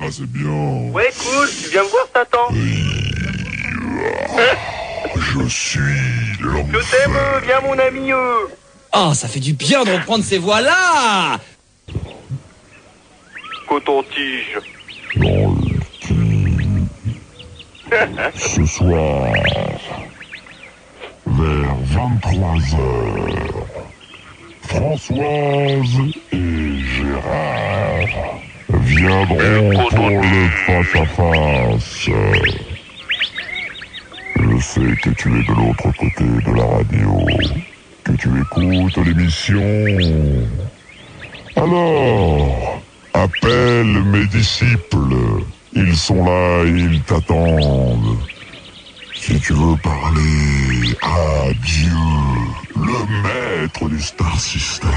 c'est bien. Ouais, cool, tu viens me voir, Satan. Je suis l'homme. Je t'aime, viens mon ami. Oh, ça fait du bien de reprendre ces voix-là. Coton-tige. Dans le cul. Ce soir, vers 23h, Françoise et Gérard viendront pour le face-à-face. Je sais que tu es de l'autre côté de la radio, que tu écoutes l'émission. Alors, appelle mes disciples. Ils sont là, ils t'attendent. Si tu veux parler à Dieu, le maître du Star System.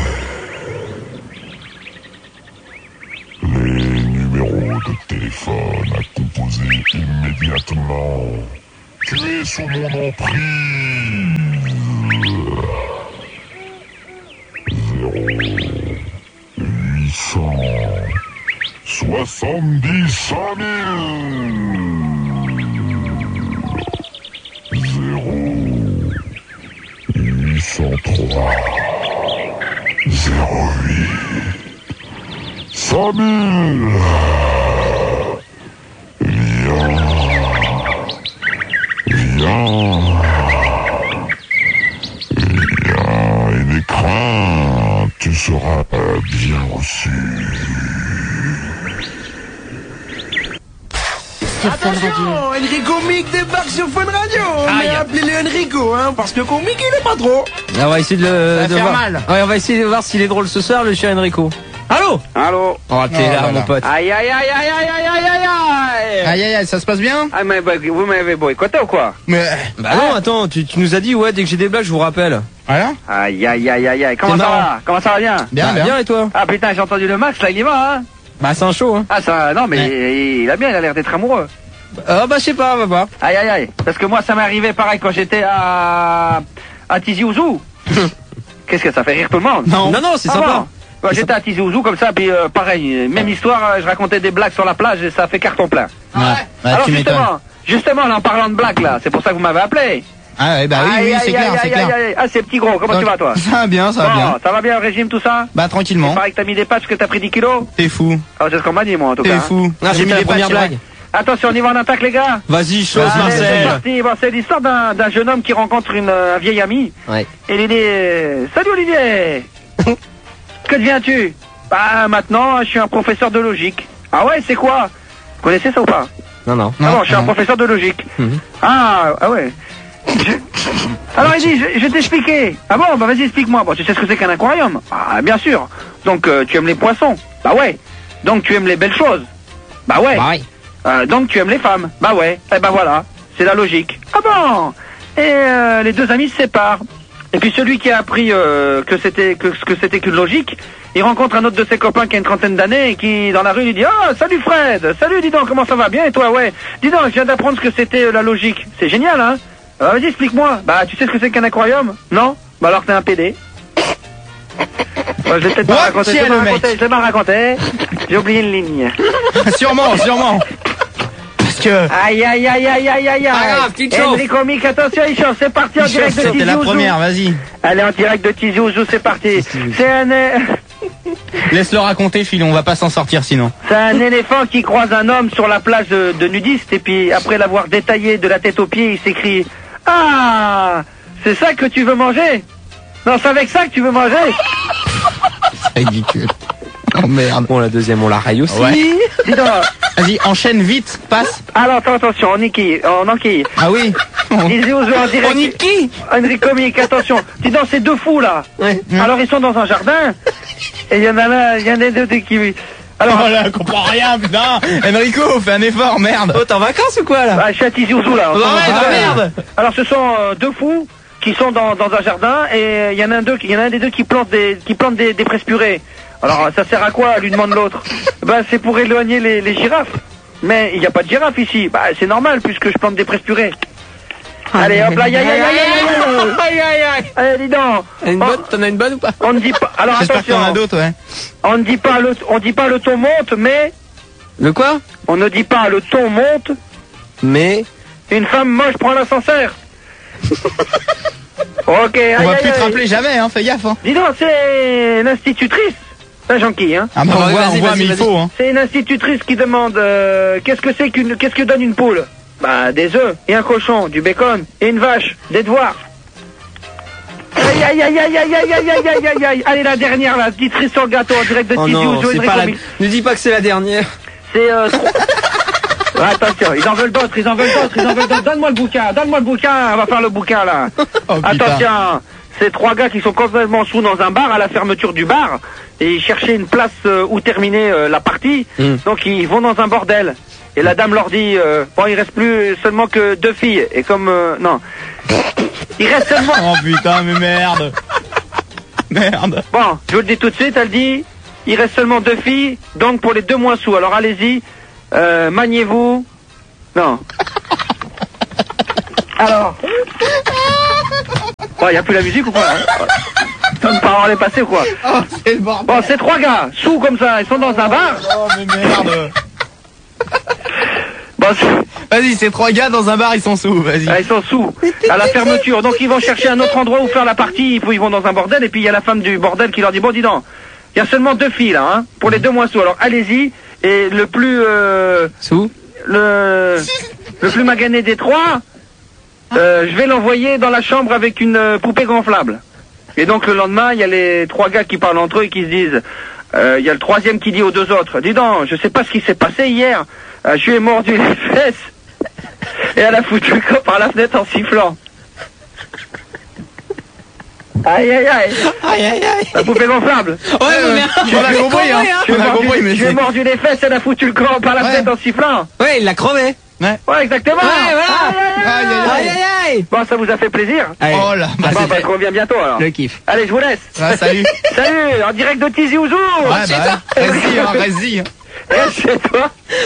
Les numéros de téléphone à composer immédiatement. Tu es sous mon emprise. 0800 70 000 0803 08 100 000. Viens et n'aie crainte, tu seras bien reçu. Sur Fun Radio. Enrico Mick débarque sur Fun Radio. Mais appelez-le Enrico, hein, parce que Comic il est pas trop. On va essayer de faire voir. mal. Ouais, on va essayer de voir s'il est drôle ce soir, le chien Enrico. Allô? Allô. Oh, t'es là, mon pote. Aïe, aïe, aïe, aïe, aïe, aïe, aïe, aïe, aïe. Aïe aïe aïe, ça se passe bien? Ah, mais vous m'avez boycotté ou quoi? Mais Bah non, attends, tu nous as dit, ouais, dès que j'ai des blagues, je vous rappelle. voilà. Aïe, aïe, aïe, aïe, aïe. Comment C'est ça marrant. va? Comment ça va bien? Bien, Bah, bien. et toi? Ah putain, j'ai entendu le Max, là, il y va, hein? Bah, c'est un show, hein. Ah, ça, non, mais il a bien, il a l'air d'être amoureux. Ah, bah, je sais pas, on va voir. Aïe, aïe, aïe. Parce que moi, ça m'est arrivé pareil quand j'étais à Tizi Ouzou. Qu'est-ce que ça fait rire tout le monde? Non, c'est Ah sympa. bon. Ouais, j'étais à Tizi Ouzou comme ça, puis pareil, même histoire, je racontais des blagues sur la plage et ça fait carton plein. Ouais. Alors tu m'étonnes. justement, là, en parlant de blagues là, c'est pour ça que vous m'avez appelé. Ah ouais, bah oui, Aïe, oui, aïe, c'est clair, aïe, c'est aïe, clair. aïe, aïe. Ah, c'est petit gros, comment tu vas toi? Ça va bien, ça va Bon, bien. ça va bien le régime, tout ça? Bah tranquillement. Pareil que t'as mis des patchs, que t'as pris 10 kilos? T'es fou. Ah, c'est ce qu'on m'a dit moi en tout T'es cas. fou. Ah, j'ai mis la les premières première blagues. Attention, on y va en attaque les gars. Vas-y, chose, Allez, c'est Marcel. parti. Bon, c'est l'histoire d'un jeune homme qui rencontre un vieil ami. Ouais. Et il dit salut Olivier. Que deviens-tu? Bah maintenant, je suis un professeur de logique. Ah ouais, c'est quoi? Vous connaissez ça ou pas? Non. Ah bon, je suis un professeur de logique. Mhm. Ah ouais. Alors il dit, je vais t'expliquer. Ah bon, bah vas-y, explique-moi. Bon, tu sais ce que c'est qu'un aquarium? Ah bien sûr. Donc tu aimes les poissons? Bah ouais. Donc tu aimes les belles choses? Bah ouais. Bah, ouais. Donc tu aimes les femmes? Bah ouais. Eh ben voilà, c'est la logique. Ah bon? Et les deux amis se séparent. Et puis celui qui a appris que c'était qu'une logique, il rencontre un autre de ses copains qui a une trentaine d'années et qui dans la rue lui dit ah salut Fred, salut dis donc comment ça va bien et toi ouais, dis donc je viens d'apprendre ce que c'était la logique, c'est génial hein. Vas-y explique-moi. Bah tu sais ce que c'est qu'un aquarium? Non? Bah alors t'es un PD. Bah, je vais peut-être pas raconter, je vais pas raconter. J'ai oublié une ligne. Sûrement. Parce que... Aïe aïe aïe aïe aïe aïe Pas grave, aïe. tu te chauffes. Enrico Mick, attention il chauffe, c'est parti en direct de C'était Tizi la Ouzou. première, vas-y. Allez en direct de Tizi Ouzou, c'est parti. C'est Laisse-le raconter, Phil, on va pas s'en sortir sinon. c'est un éléphant qui croise un homme sur la plage de nudistes et puis après l'avoir détaillé de la tête aux pieds, il s'écrie ah, c'est ça que tu veux manger? Non, c'est avec ça que tu veux manger? C'est ridicule. Oh merde. Bon, la deuxième, on la raille aussi. Ouais. Dis donc. Vas-y, enchaîne vite, passe. Alors attention, on enquille. Ah oui. Tizi Ouzou en direct. On y qui? Enrico Mick, attention. Dis donc, ces deux fous là. Ouais. Alors ils sont dans un jardin et il y en a là, il y en a deux qui... Alors, Oh là, comprends rien, putain. Enrico, fais un effort, merde. Oh, t'es en vacances ou quoi, là? bah, je suis à Tizi Ouzou là. Ouais, bah, merde. Alors ce sont deux fous qui sont dans un jardin et il y en a un des deux qui plante des fraises purées. Alors ça sert à quoi, lui demande l'autre? Bah c'est pour éloigner les girafes. Mais il n'y a pas de girafe ici. Bah c'est normal puisque je plante des fraises purées. Allez hop là, aïe aïe aïe aïe aïe aïe aïe aïe. Allez dis donc. T'en as une bonne ou pas? On ne dit pas. Alors J'espère qu'il y en a attention. d'autres, ouais. On ne dit pas le ton monte, mais Le quoi? On ne dit pas le ton monte, mais une femme moche prend l'ascenseur. Ok, On va plus te rappeler jamais, hein, fais gaffe, hein. Dis donc, c'est l'institutrice. Pas Jean-Qui, hein. Ah bah on voit, mais il faut, hein. C'est une institutrice qui demande qu'est-ce que donne une poule? Bah des œufs et un cochon, du bacon et une vache, des devoirs. Aïe aïe aïe aïe aïe aïe aïe aïe aïe aïe aïe. Allez la dernière là, petite cerise sur le gâteau en direct de oh Tizi non, ou c'est pas la... Ne dis pas que c'est la dernière. C'est ouais, attention, ils en veulent d'autres. Donne-moi le bouquin, on va faire le bouquin là. Oh, attention, c'est 3 gars qui sont complètement sous dans un bar à la fermeture du bar et ils cherchaient une place où terminer la partie. Donc ils vont dans un bordel. Et la dame leur dit bon, il reste plus seulement que 2 filles et comme non. Il reste seulement oh putain, mais merde. Merde. Bon, je vous le dis tout de suite, elle dit il reste seulement 2 filles, donc pour les 2 moins sous. Alors allez-y, maniez-vous. Non. Alors. Bon, y a plus la musique ou quoi hein. Une parole est passée ou quoi? Oh, c'est le bordel. Bon, c'est 3 gars, sous comme ça, ils sont dans un bar. Oh, mais merde. Bon, vas-y, c'est 3 gars dans un bar, ils sont sous, vas-y. Ah, ils sont sous, à la fermeture. Donc ils vont chercher un autre endroit où faire la partie, ils vont dans un bordel, et puis il y a la femme du bordel qui leur dit, bon dis donc, il y a seulement 2 filles là, hein, pour les 2 moins sous, alors allez-y, et le plus... Sous le plus magané des 3, je vais l'envoyer dans la chambre avec une poupée gonflable. Et donc le lendemain, il y a les 3 gars qui parlent entre eux et qui se disent, il y a le 3e qui dit aux 2 autres, dis donc, je sais pas ce qui s'est passé hier, je lui ai mordu les fesses et elle a foutu le corps par la fenêtre en sifflant. Aïe aïe aïe. Aïe aïe aïe. La poupée gonflable. Ouais, mais merde. On a compris, hein. On a compris, mais je lui ai mordu les fesses, elle a foutu le corps par la fenêtre en sifflant. Ouais, il l'a crevé. Ouais, exactement. Ouais, voilà. Aïe, aïe, Aïe aïe. Bon, ça vous a fait plaisir? Allez. Oh là, Bon, bah, je reviens bientôt alors. Le kiff. Allez, je vous laisse. ah, salut. Salut, en direct de Tizi Ouzou. Ouais, bah, vas-y, hein, vas-y. Reste chez toi.